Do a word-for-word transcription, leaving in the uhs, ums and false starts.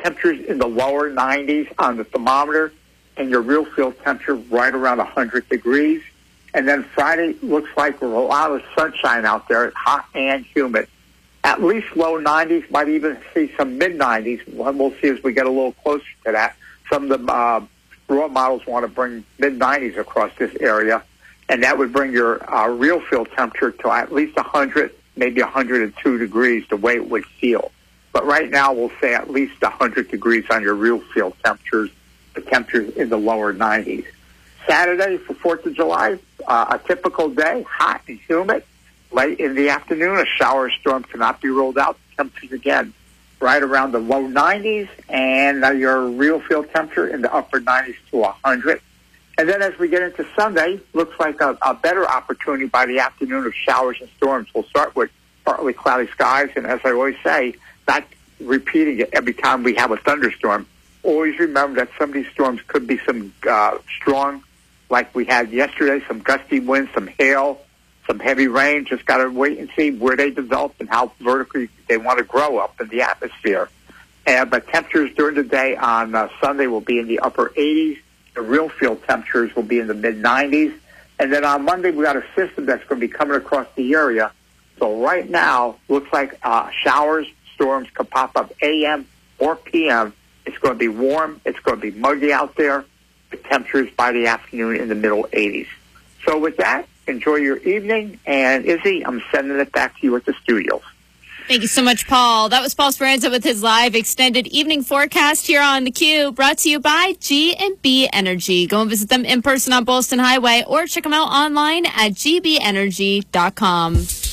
temperatures in the lower nineties on the thermometer, and your real field temperature right around one hundred degrees. And then Friday looks like with a lot of sunshine out there. It's hot and humid. At least low nineties, might even see some mid nineties. We'll see as we get a little closer to that. Some of the uh, raw models want to bring mid nineties across this area, and that would bring your uh, real field temperature to at least one hundred, maybe one hundred two degrees, the way it would feel. But right now, we'll say at least one hundred degrees on your real field temperatures, the temperatures in the lower nineties. Saturday for fourth of July, uh, a typical day, hot and humid. Late in the afternoon, a shower or storm cannot be ruled out. Temperatures, again, right around the low nineties, and uh, your real field temperature in the upper nineties to one hundred. And then as we get into Sunday, looks like a, a better opportunity by the afternoon of showers and storms. We'll start with partly cloudy skies, and as I always say, not repeating it every time we have a thunderstorm. Always remember that some of these storms could be some uh, strong, like we had yesterday, some gusty winds, some hail, some heavy rain. Just got to wait and see where they develop and how vertically they want to grow up in the atmosphere. And but temperatures during the day on uh, Sunday will be in the upper eighties. The real field temperatures will be in the mid nineties. And then on Monday, we got a system that's going to be coming across the area. So right now, looks like uh, showers, storms could pop up A M or P M. It's going to be warm. It's going to be muggy out there. The temperatures by the afternoon in the middle eighties. So with that, enjoy your evening. And Izzy, I'm sending it back to you at the studios. Thank you so much, Paul. That was Paul Speranza with his live extended evening forecast here on theCUBE, brought to you by G and B Energy. Go and visit them in person on Boylston Highway or check them out online at g b energy dot com.